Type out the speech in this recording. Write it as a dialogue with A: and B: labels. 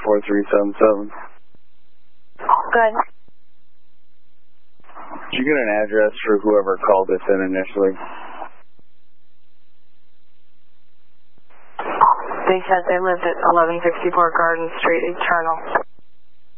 A: 4377.
B: Good.
A: Did you get an address for whoever called this in initially?
B: They said they lived at 1164 Garden Street, Eternal.